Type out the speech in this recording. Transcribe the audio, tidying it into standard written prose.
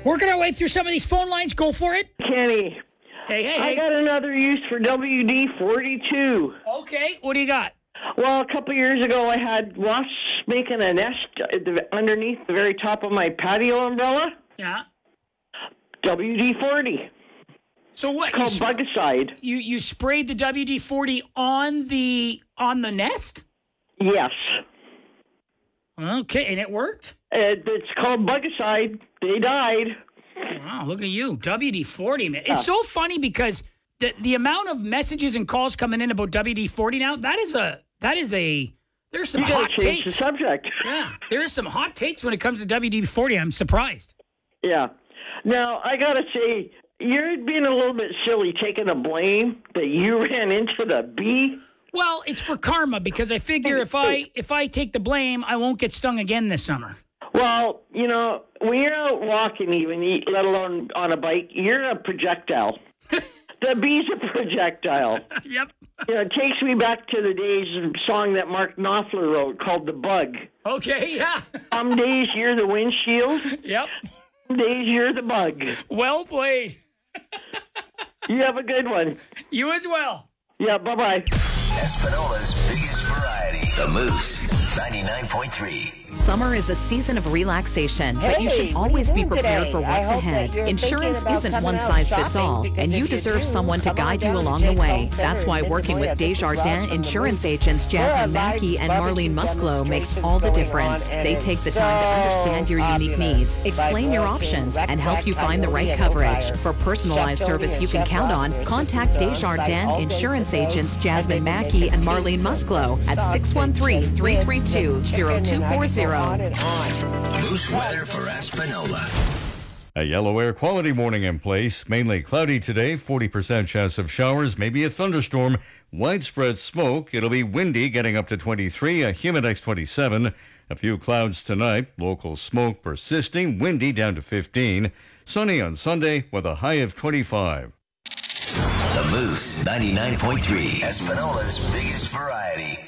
Working our way through some of these phone lines. Go for it. Kenny, Hey. I got another use for WD-42. Okay, what do you got? Well, a couple years ago, I had wasps making a nest underneath the very top of my patio umbrella. Yeah. WD-40. So what? It's called Bugicide. You sprayed the WD-40 on the nest? Yes. Okay, and it worked? It's called Bugicide. They died. Wow, look at you. WD-40, man. It's so funny because the amount of messages and calls coming in about WD-40 now, there's some You hot gotta change takes. the subject. Yeah, there's some hot takes when it comes to WD-40. I'm surprised. Yeah. Now, I got to say, you're being a little bit silly taking the blame that you ran into the bee. Well, it's for karma because I figure if I take the blame, I won't get stung again this summer. Well, when you're out walking even, let alone on a bike, you're a projectile. The bee's a projectile. Yep. It takes me back to the days of a song that Mark Knopfler wrote called The Bug. Okay, yeah. Some days you're the windshield. Yep. Some days you're the bug. Well played. You have a good one. You as well. Yeah, bye-bye. Espinola's biggest variety. The Moose, 99.3. Summer is a season of relaxation, but you should always be prepared for what's ahead. Insurance isn't one size fits all, and you deserve someone to guide you along the way. That's why working with Desjardins insurance agents Jasmine Mackey and Marlene Musclo makes all the difference. They take the time to understand your unique needs, explain your options, and help you find the right coverage. For personalized service you can count on, contact Desjardins insurance agents Jasmine Mackey and Marlene Musclo at 613-332-0240. Moose weather for Espinola. A yellow air quality warning in place. Mainly cloudy today, 40% chance of showers, maybe a thunderstorm, widespread smoke. It'll be windy, getting up to 23, a humidex 27. A few clouds tonight, local smoke persisting, windy down to 15. Sunny on Sunday with a high of 25. The Moose, 99.3. Espinola's biggest variety.